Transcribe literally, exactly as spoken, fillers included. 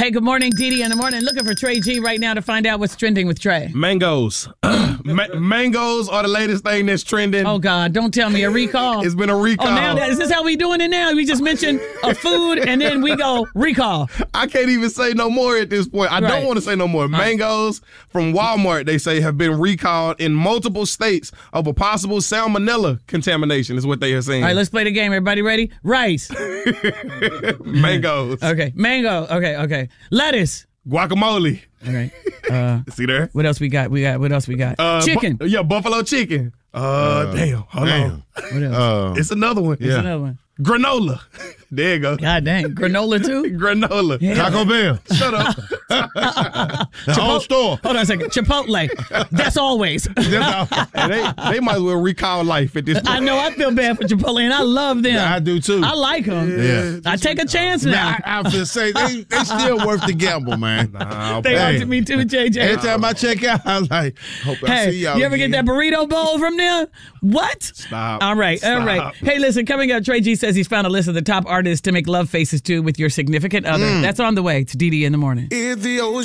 Hey, good morning, Didi in the morning. Looking for Trey G right now to find out what's trending with Trey. Mangoes. Ma- mangoes are the latest thing that's trending. Oh, God, don't tell me a recall. It's been a recall. Oh, now that, is this how we doing it now? We just mentioned a food and then we go recall. I can't even say no more at this point. I Right. don't want to say no more. Mangoes from Walmart, they say, have been recalled in multiple states of a possible salmonella contamination is what they are saying. All right, let's play the game. Everybody ready? Rice. Mangoes. Okay, mango. Okay, okay. Lettuce. Guacamole. All right. Uh, See there? what else we got? We got. What else we got? Uh, Chicken. Bu- yeah, buffalo chicken. Uh, uh damn. Hold damn. on. What else? Uh, It's another one. What's another one? Granola. There you go. God dang. Granola too? Granola. Yeah. Taco Bell. Shut up. The whole store. Hold on a second. Chipotle. That's always. And they, they might as well recall life at this point. I know I feel bad for Chipotle and I love them. Yeah, I do too. I like them. Yeah. I take a chance now. Man, I, I feel say they they still worth the gamble, man. Nah, They boy. are to me too, J J. Every time I check out, I'm like, hope I Hey, see y'all you ever again. get that burrito bowl from them? What? Stop. All right, all Stop. right. Hey, listen, coming up, Trey G says he's found a list of the top artists to make love faces to with your significant other. That's on the way to Didi in the morning. If the ocean